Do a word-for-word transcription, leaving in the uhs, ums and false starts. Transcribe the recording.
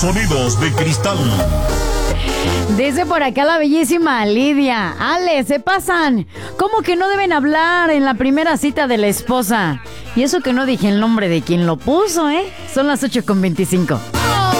Sonidos de cristal. Dice por acá la bellísima Lidia. Ale, se pasan. ¿Cómo que no deben hablar en la primera cita de la esposa? Y eso que no dije el nombre de quien lo puso, ¿eh? Son las ocho con veinticinco.